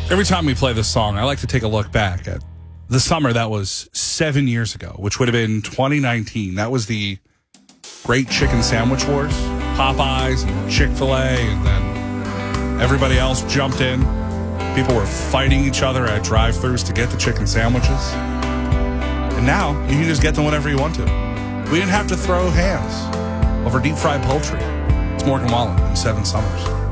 Every time we play this song, I like to take a look back at the summer that was 7 years ago, which would have been 2019. That was the Great Chicken Sandwich Wars. Popeyes and Chick-fil-A, and then everybody else jumped in. People were fighting each other at drive-thrus to get the chicken sandwiches. And now, you can just get them whenever you want to. We didn't have to throw hands over deep-fried poultry. It's Morgan Wallen in 7 Summers.